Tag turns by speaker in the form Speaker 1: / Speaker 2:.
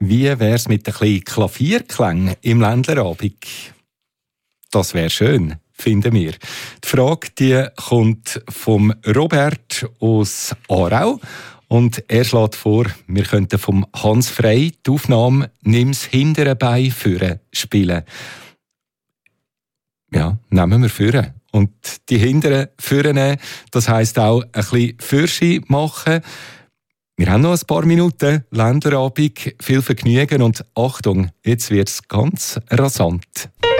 Speaker 1: Wie wär's mit ein bisschen Klavierklängen im Ländlerabend? Das wäre schön, finden wir. Die Frage die kommt vom Robert aus Aarau. Und er schlägt vor, wir könnten vom Hans Frey die Aufnahme «Nimm's hintere Bein führen» spielen. Ja, nehmen wir führen. Und die hinteren führen, das heisst auch ein bisschen Fürschi machen. Wir haben noch ein paar Minuten, Ländlerabend, viel Vergnügen und Achtung, jetzt wird's ganz rasant.